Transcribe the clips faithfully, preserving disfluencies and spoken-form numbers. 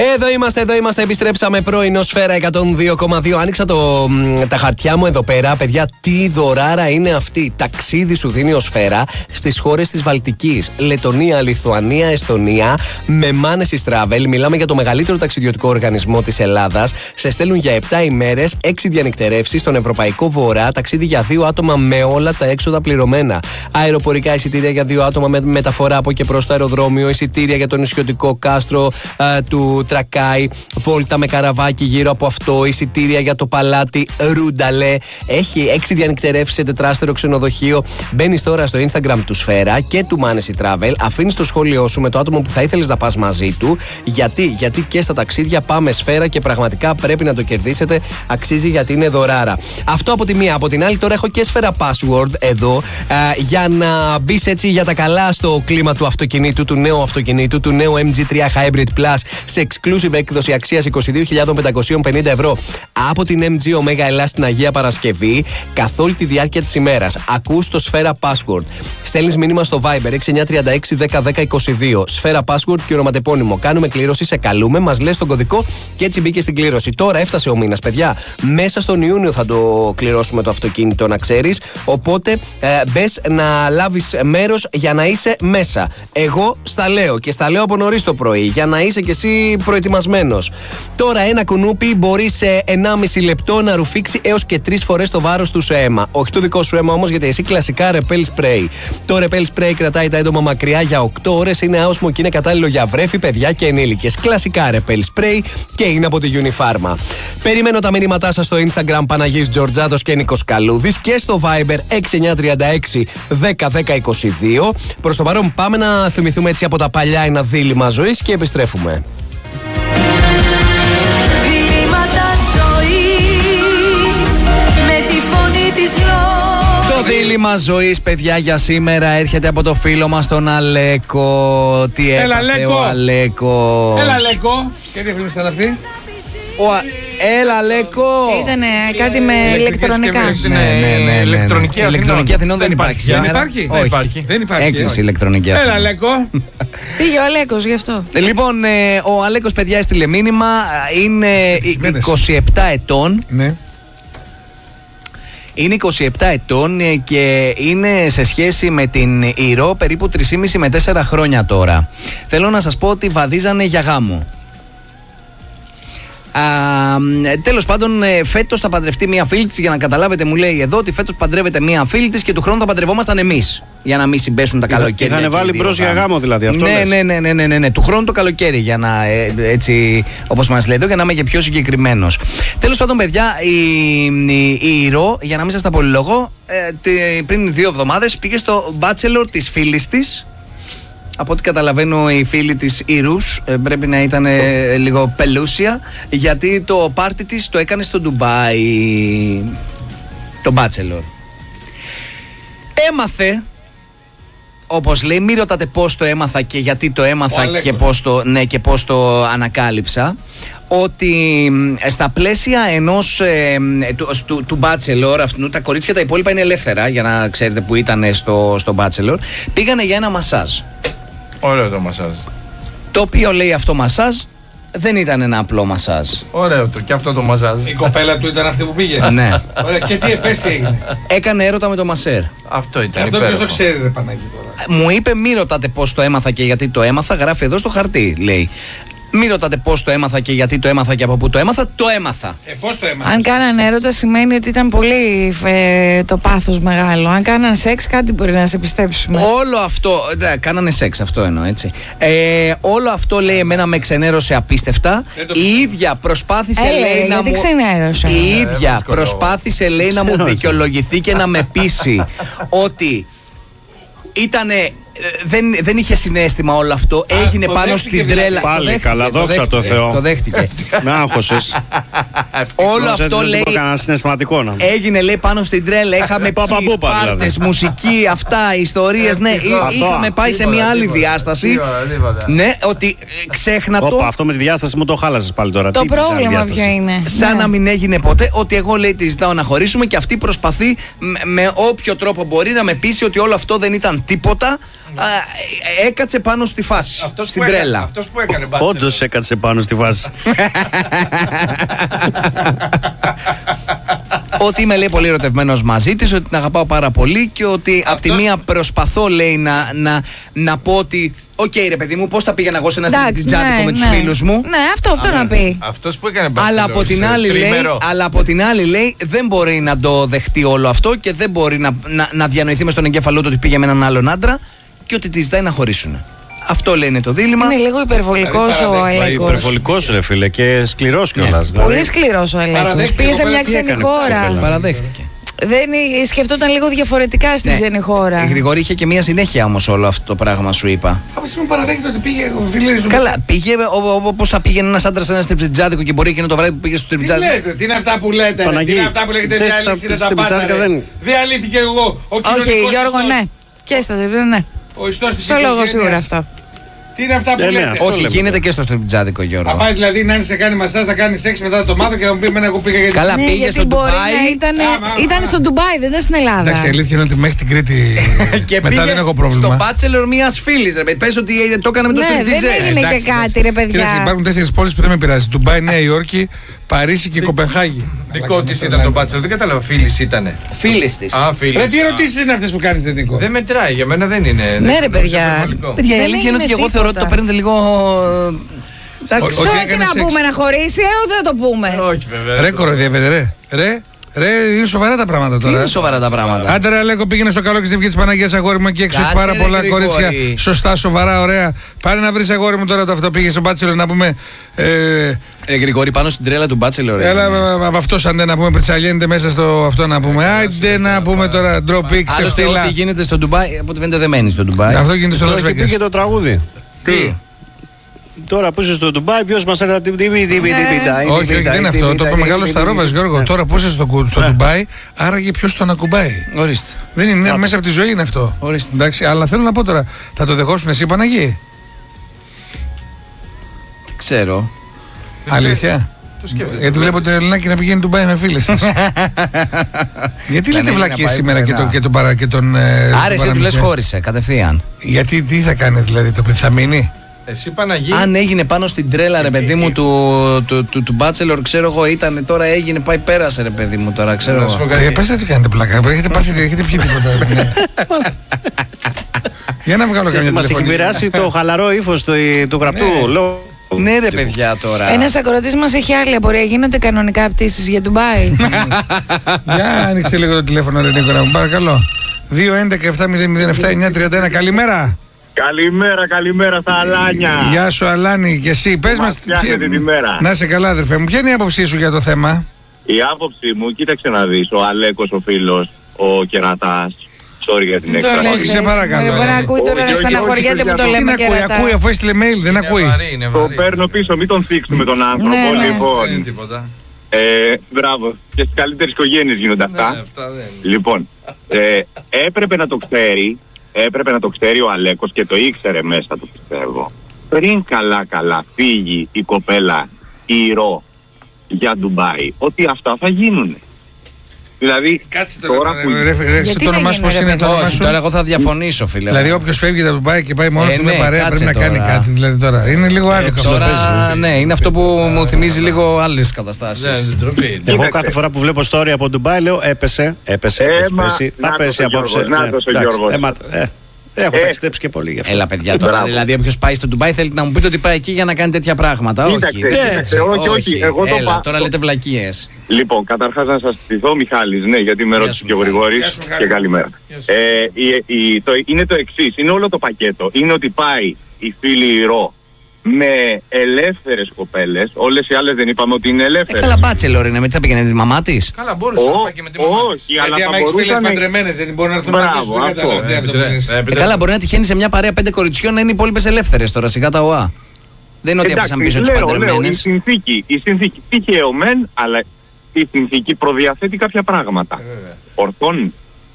Εδώ είμαστε, εδώ είμαστε, επιστρέψαμε πρωινό Σφαίρα εκατόν δύο κόμμα δύο. Άνοιξα το, τα χαρτιά μου εδώ πέρα. Παιδιά, τι δωράρα είναι αυτή. Ταξίδι σου δίνει ο Σφαίρα στις χώρες της Βαλτικής. Λετονία, Λιθουανία, Εστονία. Με Μάνεσης Travel. Μιλάμε για το μεγαλύτερο ταξιδιωτικό οργανισμό της Ελλάδας. Σε στέλνουν για επτά ημέρες, έξι διανυκτερεύσεις στον Ευρωπαϊκό Βορρά. Ταξίδι για δύο άτομα με όλα τα έξοδα πληρωμένα. Αεροπορικά εισιτήρια για δύο άτομα με μεταφορά από και προς το αεροδρόμιο. Εισιτήρια για το νησιωτικό κάστρο α, του Τρακάι. Βόλτα με καραβάκι γύρω από αυτό. Εισιτήρια για το παλάτι Ρούνταλε. Έχει έξι διανυκτερεύσεις σε τετράστερο ξενοδοχείο. Μπαίνεις τώρα στο Instagram του Σφαίρα και του Μάνεση Travel. Αφήνεις το σχόλιο σου με το άτομο που θα ήθελες να πας μαζί του. Γιατί, γιατί και στα ταξίδια πάμε Σφαίρα και πραγματικά πρέπει να το κερδίσετε. Αξίζει γιατί είναι δωράρα. Αυτό από τη μία. Από την άλλη, τώρα έχω και Σφαίρα Password εδώ α, για να μπεις έτσι για τα καλά στο κλίμα του αυτοκινήτου, του νέου αυτοκινήτου, του νέου εμ τζι τρία Hybrid Plus σε exclusive έκδοση αξίας είκοσι δύο χιλιάδες πεντακόσια πενήντα ευρώ από την εμ τζι Omega Ελλάς στην Αγία Παρασκευή καθ' όλη τη διάρκεια της ημέρας. Ακούς το Σφαίρα Password. Στέλνεις μήνυμα στο Viber έξι εννιά τρία έξι δέκα δέκα είκοσι δύο. Σφαίρα Password και ονοματεπώνυμο. Κάνουμε κλήρωση, σε καλούμε, μας λες τον κωδικό και έτσι μπήκε στην κλήρωση. Τώρα έφτασε ο μήνας, παιδιά. Μέσα στον Ιούνιο θα το κληρώσουμε το αυτοκίνητο, να ξέρεις. Οπότε ε, μπες να λάβεις μέρος για να είσαι μέσα. Εγώ στα λέω και στα λέω από νωρίς το πρωί για να είσαι κι εσύ προετοιμασμένος. Τώρα ένα κουνούπι μπορεί σε ενάμιση λεπτό να ρουφήξει έως και τρεις φορές το βάρος του σε αίμα. Όχι το δικό σου αίμα όμως, γιατί εσύ κλασικά Repel Spray. Το Repel Spray κρατάει τα έντομα μακριά για οκτώ ώρες, είναι άοσμο και είναι κατάλληλο για βρέφη, παιδιά και ενήλικες. Κλασικά Repel Spray και είναι από τη Unifarma. Περιμένω τα μηνύματά σας στο Instagram Παναγής Τζορτζάδος και Νίκος Καλούδης και στο Viber έξι εννιά τρία έξι δέκα δέκα είκοσι δύο. Προς το παρόν πάμε να θυμηθούμε έτσι από τα παλιά ένα δίλημμα ζωής και επιστρέφουμε. Το δίλημμα ζωής, παιδιά, για σήμερα έρχεται από το φίλο μας τον Αλέκο. Τι έπαθε ο Αλέκος? Έλα Αλέκο. Και τι φίλος ήταν αυτή? Ο Α... Έλα Αλέκο. Ήτανε κάτι με ηλεκτρονικά. Ναι, ναι, ναι. Ηλεκτρονική Αθηνών. Ηλεκτρονική Αθηνών δεν υπάρχει σήμερα. Δεν υπάρχει. Δεν υπάρχει. Δεν υπάρχει. Έκλεισε ηλεκτρονική Αθηνών. Έλα Αλέκο. Πήγε ο Αλέκος γι' αυτό. Λοιπόν, ο Αλέκος, παιδιά, έστειλε μήνυμα. Είναι είκοσι επτά ετών. Ναι. Είναι είκοσι επτά ετών και είναι σε σχέση με την Ηρώ περίπου τρία και μισό με τέσσερα χρόνια τώρα. Θέλω να σας πω ότι βαδίζανε για γάμο. Α, τέλος πάντων, φέτος θα παντρευτεί μία φίλη της. Για να καταλάβετε, μου λέει εδώ ότι φέτος παντρεύεται μία φίλη της και του χρόνου θα παντρευόμασταν εμείς. Για να μην συμπέσουν τα καλοκαίρια. Είχαν βάλει μπρος για γάμο, δηλαδή. Αυτό ναι, λες. ναι, ναι, ναι, ναι, ναι, ναι. Του χρόνου το καλοκαίρι, για να έτσι, όπως μας λέει εδώ, για να είμαι και πιο συγκεκριμένος. Τέλος πάντων, παιδιά, η, η, η Ηρώ, για να μην σας τα πολυλογώ, ε, πριν δύο εβδομάδες πήγε στο bachelor της φίλης της. Από ό,τι καταλαβαίνω, η φίλη της Ιρούς ε, πρέπει να ήταν ε, λίγο πελούσια, γιατί το πάρτι της το έκανε στο Ντουμπάι, το Bachelor. Έμαθε, όπως λέει, μην ρωτάτε πώς το έμαθα και γιατί το έμαθα και πώς το, ναι, και πώς το ανακάλυψα, ότι στα πλαίσια ενός ε, του, του, του Bachelor αυτού, τα κορίτσια τα υπόλοιπα είναι ελεύθερα, για να ξέρετε που ήταν στο, στο Bachelor, πήγανε για ένα μασάζ. Ωραίο το μασάζ. Το οποίο, λέει, αυτό μασάζ δεν ήταν ένα απλό μασάζ. Ωραίο το, και αυτό το μασάζ. Η κοπέλα του ήταν αυτή που πήγε. Ναι. Ωραία, και τι επέστη έγινε? Έκανε έρωτα με το μασέρ. Αυτό ήταν. Αυτό ποιος το ξέρει, ρε Παναγί, τώρα? Μου είπε μη ρωτάτε πώς το έμαθα και γιατί το έμαθα. Γράφει εδώ στο χαρτί, λέει. Μη ρωτάτε πώς το έμαθα και γιατί το έμαθα και από πού το έμαθα. Το έμαθα. Ε, πώς το έμαθα? Αν κάνανε έρωτα σημαίνει ότι ήταν πολύ ε, το πάθος μεγάλο. Αν κάνανε σεξ, κάτι μπορεί να σε πιστέψουμε. Όλο αυτό. Ναι, κάνανε σεξ, αυτό εννοώ, έτσι. Ε, όλο αυτό, λέει, εμένα με ξενέρωσε απίστευτα. Η ίδια προσπάθησε, ε, λέει, να μου. Ξενέρωσε. Η ε, ίδια προσπάθησε, λέει, να μου δικαιολογηθεί και να με πείσει ότι ήτανε. Δεν, δεν είχε συναίσθημα όλο αυτό. Α, έγινε πάνω στην τρέλα. Πάλι το δέχτηκε, καλά, το δόξα τω Θεώ. Το δέχτηκε. Με άγχωσες. Όλο αυτό, λέει, συναισθηματικό να έγινε, λέει, πάνω στην τρέλα. Είχαμε πει πάρτες, μουσική, αυτά, ιστορίες. Ναι, είχαμε πάει σε μια άλλη διάσταση. Ναι, ότι ξέχνα το. Αυτό με τη διάσταση μου το χάλασες πάλι τώρα. Το πρόβλημα ποιο είναι? Σαν να μην έγινε ποτέ. Ότι εγώ, λέει, τη ζητάω να χωρίσουμε και αυτή προσπαθεί με όποιο τρόπο μπορεί να με πείσει ότι όλο αυτό δεν ήταν τίποτα. α, έκατσε πάνω στη φάση. Αυτός στην που έκανε- τρέλα. Αυτός που έκανε μπάτσελο. Όντως έκατσε πάνω στη βάση. Ότι είμαι, λέει, πολύ ερωτευμένος μαζί της, ότι την αγαπάω πάρα πολύ και ότι απ' τη Αυτός- μία προσπαθώ, λέει, να, να, να πω ότι οκ, ρε παιδί μου, πώς θα πήγαινα εγώ σε ένα Εντάξει, στριπτιτζάδικο ναι, με τους ναι. φίλους μου. Ναι, αυτό, αυτό να πει. Αυτός που έκανε μπάτσελο. Αλλά από, την άλλη, λέει, αλλά από την άλλη λέει δεν μπορεί να το δεχτεί όλο αυτό και δεν μπορεί να, να, να διανοηθεί μες στον εγκέφαλό του ότι πήγε με έναν άλλον άντρα και ότι τη ζητάει να χωρίσουν. Αυτό, λέει, είναι το δίλημμα. Είναι λίγο υπερβολικός Δηλαδή, ο παραδέχομαι, Αλέκος. Υπερβολικός ρε φίλε και σκληρός κιόλας. δηλαδή. Πολύ σκληρός ο Αλέκος. Παραδέχτηκε Πήγε σε κοπέλα, μια τι ξένη έκανε, χώρα. κοπέλα. Παραδέχτηκε. Δεν ε, σκεφτόταν λίγο διαφορετικά στη Ναι. ξένη χώρα. Η Γρηγόρη είχε και μια συνέχεια όμως όλο αυτό το πράγμα, σου είπα. Από τη στιγμή που παραδέχεται ότι πήγε ο φίλος του. Καλά, πήγε όπω θα πήγαινε ένας άντρας σε ένα στριπτιτζάδικο και μπορεί εκείνο το βράδυ που πήγε στο Τι στριπτιτζάδικο. λέτε, τι είναι αυτά που λέτε, ρε, τι Παναγί, είναι αυτά που λέγετε δεν στα- διαλύσει, είναι τα στην πάντα, Πιζάδικα ρε. δεν- Διαλύθηκε εγώ, ο Όχι, κοινωνικός Γιώργο, ιστός. ναι. Και στα τρίπλα, ναι. Ο ιστός της Στο λόγο οικογένειας. σίγουρα αυτό. Τι είναι αυτά που Ε, ναι, λέτε. αυτό Όχι, λέμε γίνεται τώρα. και στο στριπτιτζάδικο, Θα Γιώργο. πάει δηλαδή να είναι σε κάνει μασάζ, θα κάνει σεξ μετά το μάθω και θα μου πει εμένα εγώ πήγα γιατί. Καλά, Ναι, πήγε γιατί στο μπορεί Ντουμπάι. να ήταν, Άμα, άμα, ήταν άμα. στο Ντουμπάι, δεν ήταν στην Ελλάδα. Εντάξει, η αλήθεια είναι ότι μέχρι την Κρήτη Και μετά πήγε δεν έχω στο πρόβλημα. bachelor μιας φίλης, ρε παιδί. Πες ότι το έκανε με το Ναι, δεν στριπτιτζέ. έγινε Εντάξει, και κάτι, εντάξει. ρε παιδιά. Κοίταξε, υπάρχουν τέσσερις πόλεις που δεν με πειράζει. Ντουμπάι, Νέα Υόρκη, Παρίσι και Κοπενχάγη. Δικό τη ήταν το μπάτσελο, δεν κατάλαβα. Φίλη ήταν. Φίλης της. Α, φίλη. Ρε, τι ερωτήσεις είναι αυτές που κάνεις, δεν Νίκο. Δεν μετράει, για μένα δεν είναι. Ναι, ρε δεν παιδιά. είναι υπερβολικό. Παιδιά, η Δεν αλήθεια είναι ότι και εγώ έγινε θεωρώ ότι το τίποτα. παίρνετε λίγο. Εντάξει. Ο- Τώρα τι έκανε να σεξ. πούμε, να χωρίσει, ε, δεν το πούμε. Όχι, βέβαια. Ρε, κοροϊδεύετε, ρε. Ρε, ρε, είναι σοβαρά τα πράγματα Τι τώρα. είναι σοβαρά τα πράγματα. Άντε ρε Αλέκο, πήγαινε στο καλό και στη βγήκε τη Παναγία αγόρι μου εκεί έξω. Έχει Κάτσε, πάρα ρε, πολλά Γρηγόρη. κορίτσια. Σωστά, σοβαρά, ωραία. Πάρε να βρει αγόρι μου τώρα το αυτό. Πήγε στο μπάτσελο να πούμε. Ε, Ε, Γρηγόρη, πάνω στην τρέλα του μπάτσελορ. έλα από αυτό σαν να πούμε πριτσαλιένεται μέσα στο αυτό να πούμε. Άιντε να πούμε τώρα ντροπή, Άλλωστε, ξεφτύλα. ό,τι γίνεται στο Ντουμπάι, από ό,τι φαίνεται δεν μένει στο Ντουμπάι. Αυτό γίνεται στο Το Las έχει πει και Vegas. το τραγούδι. Τι. Τώρα που είσαι στο Ντουμπάι, ποιος μας έκανε την τιμή, τιμή, τιμή, Όχι, όχι, δεν είναι αυτό. Το είπε μεγάλο Σταρόβα, Γιώργο. Τώρα πώ είσαι στο κου- στο Ντουμπάι, άραγε ποιο τον ακουμπάει. Ορίστε. Δεν είναι, είναι μέσα από τη ζωή είναι αυτό. Ορίστε. Εντάξει, αλλά θέλω να πω τώρα, θα το δεχόσουν εσύ Παναγί. Δεν ξέρω. Αλήθεια. Το σκέφτεται. Γιατί βλέπω την Ελληνάκη να πηγαίνει Ντουμπάι με φίλες της. Γιατί λέτε είναι βλακίες να πάει σήμερα και πουθενά. τον, και τον, παρα, και τον ε, Άρα τον εσύ του λες παραμυθιό. χώρισε κατευθείαν. Γιατί τι θα κάνει δηλαδή το παιδί, θα μείνει. Εσύ Παναγί. Αν έγινε πάνω στην τρέλα, ρε παιδί μου, του, του, του, του Bachelor, ξέρω εγώ, ήταν τώρα έγινε, πάει πέρασε, ρε παιδί μου τώρα, ξέρω Να σου πω εγώ. κάτι. Ε, πες τι κάνετε πλάκα, έχετε πάθει, έχετε πιει τίποτα. Για να βγάλω καμιά Μας έχει τηλεφωνία. μοιράσει το χαλαρό ύφος του, του γραπτού λόγου. Ναι, ρε παιδιά τώρα. Ένα ακροατή μα έχει άλλη απορία. Γίνονται κανονικά πτήσει για Ντουμπάι. Για άνοιξε λίγο το τηλέφωνο, ρε Νίκο, να μου παρακαλώ. δύο έντεκα επτά μηδέν μηδέν επτά εννιά τριάντα ένα. Καλημέρα. Καλημέρα, καλημέρα στα Αλάνια. Γεια σου, Αλάνη, και εσύ. Πες Μας μας. φτιάχνετε ποια- τη μέρα. Να είσαι καλά, αδερφέ μου. Ποια είναι η άποψή σου για το θέμα? Η άποψή μου, κοίταξε να δεις, ο Αλέκος ο φίλος, ο Κερατάς, sorry για την Το έκφραση. λες Όχι, σε έτσι, παρακαλώ. μωρέ, Μπορεί να ακούει τώρα Όχι, να όχι, στεναχωριέται όχι, που το όχι, Τι λέμε να και ακούει, ρατά. ακούει, αφού έστειλε mail, δεν Είναι ακούει. βαρύ, είναι Το βαρύ. παίρνω πίσω, μην τον θίξουμε τον άνθρωπο. Ναι, ναι. Δεν είναι Λοιπόν, τίποτα. ε, μπράβο. Και στις καλύτερες οικογένειες γίνονται Ναι, αυτά. αυτά δεν. Λοιπόν, ε, έπρεπε να το ξέρει, έπρεπε να το ξέρει ο Αλέκος και το ήξερε μέσα του, πιστεύω. Πριν καλά-καλά φύγει η κοπέλα η Ρο για Ντουμπάι, ότι αυτά θα γίνουν. Δηλαδή, Κάτσε τώρα τώρα, που- ρε, ρε, ρε, εσύ Γιατί το να όνομά σου γίνει, πώς ρε, είναι το παιδί? όνομά Όχι, σου? τώρα εγώ θα διαφωνήσω, φίλε. Δηλαδή όποιος φεύγει για το Ντουμπάι και πάει μόνος Ε, του με ναι, παρέα πρέπει κάτσε να κάνει τώρα. κάτι δηλαδή τώρα. Είναι λίγο άδικο αυτό. Τώρα, παίζει. ναι, είναι αυτό που μου θυμίζει λίγο άλλες καταστάσεις. Ναι, δεν τροπή. Εγώ Κοίταξε. κάθε φορά που βλέπω story από Ντουμπάι λέω έπεσε, έπεσε, Ε, έχει μα, πέσει, θα νάτος πέσει ο απόψε. Γιώργος, νάτος ο εντάξει, Γιώργος. ε, μα, ε, Έχω Ε. ταξιδέψει και πολύ γι' αυτό. Έλα, παιδιά, τώρα. Μπράβο. Δηλαδή, όποιο πάει στο Ντουμπάι θέλει να μου πείτε ότι πάει εκεί για να κάνει τέτοια πράγματα. Κοίταξε, όχι. κοίταξε, όχι, όχι, εγώ το Έλα, πα- τώρα λέτε βλακίες. Λοιπόν, καταρχάς να σας στηθώ, Μιχάλης, ναι, γιατί με Γεια ρώτησε σου, και ο Μιχάλη. Γρηγόρης Γεια σου, Μιχάλη. και καλημέρα. Ε, η, η, το, είναι το εξής, είναι όλο το πακέτο. Είναι ότι πάει η φίλη η Ρο με ελεύθερες κοπέλες, όλες οι άλλες δεν είπαμε ότι είναι Ε, ελεύθερες. καλά, μπάτσελορ είναι, μετά πήγαινε τη μαμά τη. Καλά, μπορούσε να Ω, πάει και με τη μαμά της. όχι, αλλά Γιατί θα άμα έχεις φίλες μπορούσαν... παντρεμένες δεν μπορούν να έρθουν Μπράβο, μαζί σου, δεν αυτό. καταλαβαίνω Ε, αυτό που επιτρέ- λες. ε, Ε, επιτρέ- καλά, μπορεί να τυχαίνει σε μια παρέα πέντε κοριτσιών να είναι οι υπόλοιπε ελεύθερε τώρα, σιγά τα ΟΑ. Δεν είναι ότι Εντάξει, έπεσαν πίσω τι λέω, λέω, η παντρεμένε. συνθήκη, η συνθήκη τυχαίο μεν, αλλά η συνθήκη προδιαθέτει κάποια πράγματα. Ορθώνει.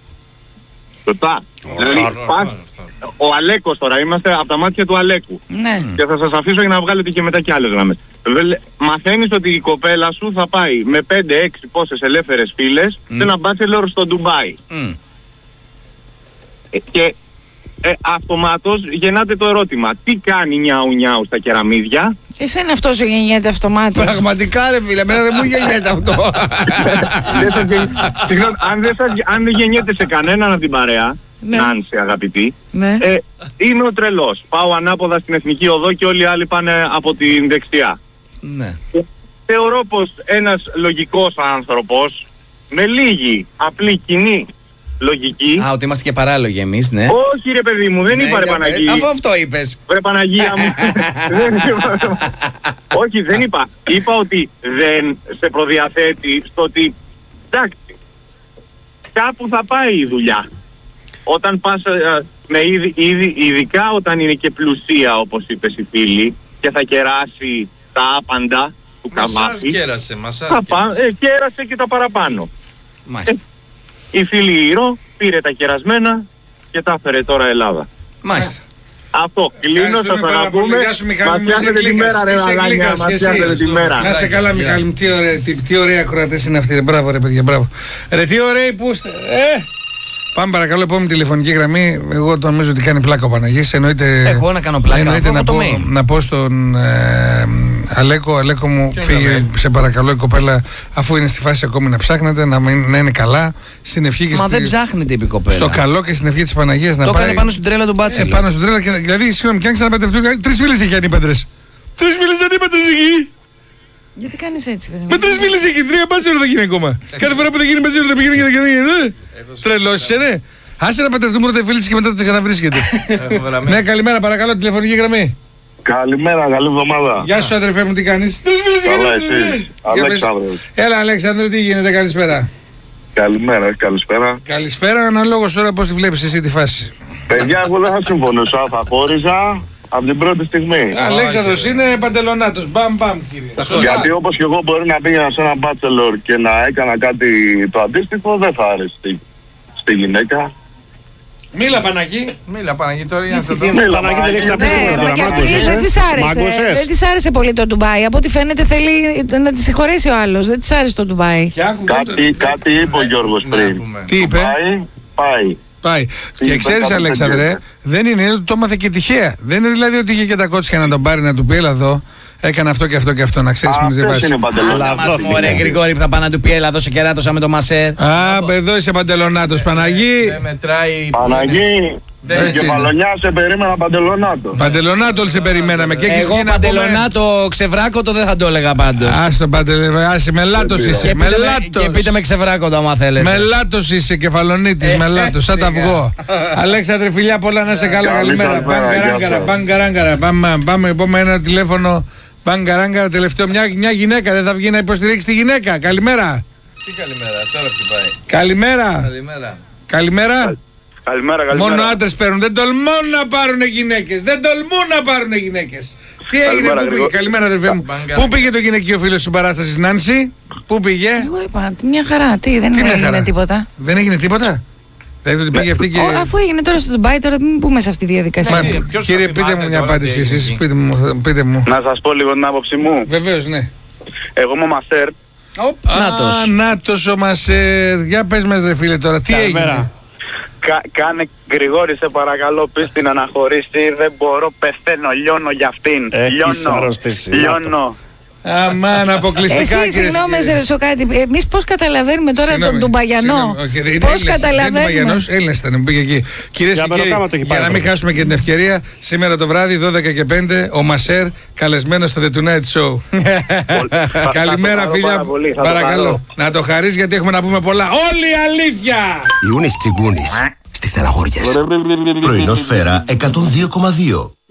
Σωστά. Δηλαδή, ορθώνει, πας- ο Αλέκος τώρα, είμαστε από τα μάτια του Αλέκου. Ναι. Και θα σας αφήσω για να βγάλετε και μετά κι άλλες γραμμές. Βελ- Μαθαίνεις ότι η κοπέλα σου θα πάει με πέντε έξι πόσες ελεύθερες φίλες σε ένα μπάτσελορ στο Ντουμπάι. Μμ. Ε, Και ε, αυτομάτως γεννάται το ερώτημα. Τι κάνει νιάου νιάου στα κεραμίδια? Εσένα αυτό σου γεννιέται αυτομάτως. Πραγματικά ρε φίλε, εμένα δεν μου γεννιέται αυτό. Δεν σας γεν- Συγγνώμη, αν, δεν σας, αν δεν γεννιέται σε κανέναν από την παρέα, Ναι. Νάνση αγαπητή, Ναι. ε, είμαι ο τρελός. Πάω ανάποδα στην Εθνική Οδό και όλοι οι άλλοι πάνε από την δεξιά. Ναι. Θεωρώ πως ένας λογικός άνθρωπος με λίγη απλή κοινή λογική. Α, ότι είμαστε και παράλογοι εμείς, ναι. Όχι ρε παιδί μου, δεν Ναι, είπα ρε για- Παναγία. Αφού αυτό είπες. Ρε Παναγία μου. Δεν είπα. Όχι, δεν είπα. Είπα ότι δεν σε προδιαθέτει στο ότι εντάξει, κάπου θα πάει η δουλειά. Όταν πας ε, με είδη, είδη, ειδικά όταν είναι και πλουσία, όπως είπες η φίλη, και θα κεράσει τα άπαντα του Μασάζ καβάφι, κέρασε, μασάζ θα πά, κέρασε. ε, κέρασε και τα παραπάνω. Μάλιστα. Η φίλη Ηρώ πήρε τα κερασμένα και τα έφερε τώρα Ελλάδα. Μάλιστα. Αυτό, κλείνω, θα Ευχαριστούμε πάρα πολύ. παραπούμε. Γεια σου Μιχάλη Μας μου, είσαι φτιάχνετε τη γλύκας. μέρα ρε Είσαι Βαλάνια, γλύκας μας και εσύ. φτιάχνετε τη μέρα. Να σε καλά Μιχάλη μου, τι ωραία, τι, τι ωραία ακροατές είναι αυτοί ρε, μπράβο ρε παιδιά, μπράβο. Ρε τι ωραίοι που είστε, ε! Πάμε παρακαλώ, επόμενη τηλεφωνική γραμμή. Εγώ το νομίζω ότι κάνει πλάκα ο Παναγής. Εννοείται, Εγώ να κάνω πλάκα, εννοείται αφού να, έχω το πω, mail. να πω στον ε, Αλέκο, Αλέκο μου, φύγε σε παρακαλώ η κοπέλα, αφού είναι στη φάση ακόμη να ψάχνετε, να, μην, να είναι καλά. Στην ευχή και Μα στη- δεν ψάχνεται η κοπέλα. στο καλό και στην ευχή της Παναγίας να Το πάει. έκανε πάνω στην τρέλα του Ε, Μπάτσελ. πάνω στην τρέλα. Και, δηλαδή, συγγνώμη, και αν ξαναπαντρευτούν. Τρεις φίλες έχει ανήπαντρες. Τρεις φίλες ανήπαντρες εκεί. Γιατί κάνεις έτσι, παιδί μου. Με τρεις φίλες έχει. Τρία μπάτσελο θα γίνει ακόμα. Κάθε φορά που θα γίνει μπάτσελο θα πηγαίνει και θα γίνει. Τρελός είσαι, ναι. Άσε να πατρευτούμε πρώτα οι φίλοι της και μετά θα τις ξαναβρίσκεται. Έχω γραμμή. Ναι, καλημέρα, παρακαλώ, τηλεφωνική γραμμή. Καλημέρα, καλή εβδομάδα. Γεια σου, αδερφέ μου, τι κάνεις. Τρεις φίλες έχει Καλά, ανήπαντρες, εσείς. ναι. Για πες. Αλέξανδρος. Έλα, Αλέξανδρο, τι γίνεται, καλησπέρα. Καλημέρα, καλησπέρα. Καλησπέρα, αναλόγως τώρα πώς τη βλέπεις εσύ τη φάση. Παιδιά, εγώ δεν θα συμφωνούσα, θα χώριζα από την πρώτη στιγμή. Αλέξανδρος είναι παντελονάτος. Μπαμ, μπαμ, κύριε. Σωστά. Γιατί όπως και εγώ μπορεί να πήγαινα σε ένα bachelor και να έκανα κάτι το αντίστοιχο, δεν θα άρεσε στη, στη γυναίκα. Μίλα, Παναγί. Μίλα Παναγί τώρα για να σε δω. Μίλα, Παναγί, δεν έχεις να πεις Ναι, τίποτα μα τώρα. και αυτή Μάγκωσες, δεν ε. της άρεσε. Μάγκωσες. Δεν της άρεσε πολύ το Ντουμπάι. Από ό,τι φαίνεται θέλει να τη συγχωρέσει ο άλλος. Δεν της άρεσε το Ντουμπάι. Και άκου, Κάτι, κάτι είπε ο Γιώργος Να πριν. πούμε. τι είπε. Πάει, πάει. Πάει. Και είπε ξέρει, κάτι Αλέξανδρε, τέτοιο. δεν είναι, είναι ότι το έμαθε και τυχαία. Δεν είναι δηλαδή ότι είχε και τα κότσια να τον πάρει να του πει, έλα εδώ, έκανε αυτό και αυτό και αυτό, να ξέρει που είναι τη Αυτός βάση. είναι παντελώς. Αλλά αυτό Ωραία, Γρηγόρη που θα πάνε να του πει, έλα δώσε κεράτοσα με το μασέρ. Α, εδώ είσαι παντελονάτος, Παναγί. Δεν μετράει. Παναγί, Δεν με έτσι είναι. κεφαλονιά σε περίμενα παντελονάτο. Παντελονάτο σε περιμέναμε. Και έχεις Εγώ γίνει παντελονά το ξεβράκωτο δεν θα το έλεγα πάντως. Άστο παντελονά, άσε μελάτος είσαι. Και πείτε με- Μελάτος. Και πείτε με ξεβράκωτο άμα θέλετε. Μελάτος είσαι, κεφαλονίτης, μελάτος, σαν τα αυγό. Αλέξανδρε, φιλιά πολλά, να είσαι καλά, Καλή καλημέρα. καλημέρα, Μπαγκαράγκαρα, γεια σας. μπαγκαράγκαρα. Πάμε, πάμε, πούμε ένα τηλέφωνο. Μπαγκαράγκαρα, τελευταίο. Μια, μια γυναίκα δεν θα βγει να υποστηρίξει τη γυναίκα. Καλημέρα. Τι καλημέρα, τώρα χτυπάει. Καλημέρα. Καλημέρα. Καλημέρα. Καλημέρα, καλημέρα. Μόνο άντρες παίρνουν. Δεν τολμούν να πάρουν γυναίκες. Δεν τολμούν να πάρουν γυναίκες. Τι έγινε, Καλημέρα, πού πήγε. Γρηγόρη. Καλημέρα, αδερφέ μου. Μπαγκαράγκαρα. Πού πήγε το γυναικείο φίλο στην παράσταση, Νάνση. Πού πήγε. Εγώ είπα, μια χαρά. Τι, δεν Τι μια χαρά. έγινε τίποτα. Δεν έγινε τίποτα. Δηλαδή ότι πήγε αυτή και. Ο, αφού έγινε τώρα στο Ντουμπάι, τώρα μην μπούμε σε αυτή τη διαδικασία. Μα, Ναι, ποιος κύριε, το πείτε θυμάται μου μια τώρα απάντηση τι έγινε εσείς. εκεί. Πείτε μου. Πείτε μου. Να σας πω λίγο την άποψη μου. Βεβαίως, ναι. Εγώ είμαι ο Μασέρ. Νάτος. Α, Νάτος ο Μασέρ. Για πες μας, ρε φίλε, τώρα. Τι έγινε. Καλημέρα. Κα, κάνε Γρηγόρη, σε παρακαλώ, πεις την αναχωρήσει. Δεν μπορώ, πεθαίνω, λιώνω για αυτήν. Έχεις Λιώνω. αρρωστήσει, Λιώνω. Αμάν, αποκλειστικά. Εσύ, κύριε συγγνώμη, και σε ρωτήσω κάτι. Εμεί πώ καταλαβαίνουμε τώρα Συγγνώμη, τον Ντουμπαγιανό. συγγνώμη, όχι, δεν είναι Πώ Έλληνας, δεν είναι καταλαβαίνουμε. Ντουμπαγιανός, Έλληνας ήταν, μου πήγε εκεί. Κυρίες Για και Μπεροκάμα κύριοι, το έχει για πάρει να μην πρώτα. χάσουμε και την ευκαιρία, σήμερα το βράδυ δώδεκα και πέντε ο Μασέρ καλεσμένος στο The Tonight Show. Καλημέρα, Θα το φίλια. πάρα πολύ, θα το Παρακαλώ. χαρώ. Να το χαρείς γιατί έχουμε να πούμε πολλά. Όλη η αλήθεια! Ιούνις Τσιγκούνης στις Στεναχώριες. Πρωινό Σφαίρα εκατόν δύο κόμμα δύο.